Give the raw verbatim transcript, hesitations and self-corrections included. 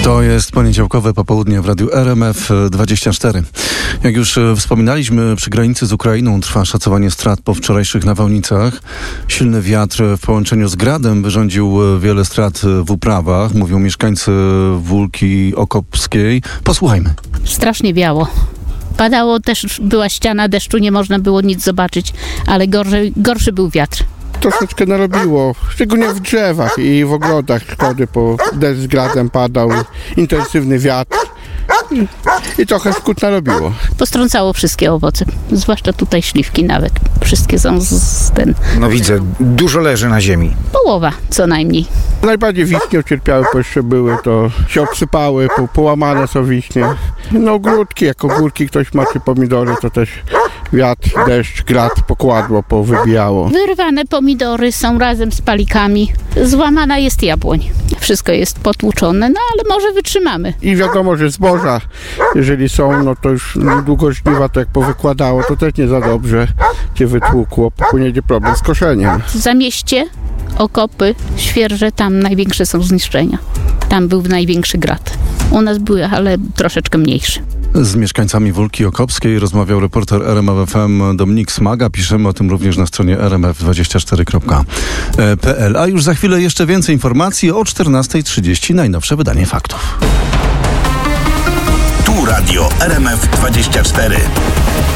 To jest poniedziałkowe popołudnie w Radiu R M F dwadzieścia cztery. Jak już wspominaliśmy, przy granicy z Ukrainą trwa szacowanie strat po wczorajszych nawałnicach. Silny wiatr w połączeniu z gradem wyrządził wiele strat w uprawach, mówią mieszkańcy Wólki Okopskiej. Posłuchajmy. Strasznie wiało. Padało też, była ściana deszczu, nie można było nic zobaczyć, ale gorszy, gorszy był wiatr. Troszeczkę narobiło, szczególnie w drzewach i w ogrodach szkody, bo deszcz z gradem padał, intensywny wiatr i, i trochę szkód narobiło. Postrącało wszystkie owoce, zwłaszcza tutaj śliwki nawet. Wszystkie są z, z ten... No widzę, dużo leży na ziemi. Połowa co najmniej. Najbardziej wiśnie ucierpiały, bo jeszcze były, to się obsypały, po, połamane są wiśnie. No ogródki, jak ogórki ktoś ma, czy pomidory, to też wiatr, deszcz, grad pokładło, powybijało. Wyrwane pomidory są razem z palikami. Złamana jest jabłoń. Wszystko jest potłuczone, no ale może wytrzymamy. I wiadomo, że zboża, jeżeli są, no to już niedługo żniwa, to jak powykładało, to też nie za dobrze się wytłukło, popłynie problem z koszeniem. W Zamieście, Okopy, Świerże, tam największe są zniszczenia. Tam był największy grad. U nas były, ale troszeczkę mniejszy. Z mieszkańcami Wólki Okopskiej rozmawiał reporter R M F F M Dominik Smaga. Piszemy o tym również na stronie r m f dwadzieścia cztery kropka p l. A już za chwilę jeszcze więcej informacji o czternasta trzydzieści. Najnowsze wydanie faktów. Tu Radio R M F dwadzieścia cztery.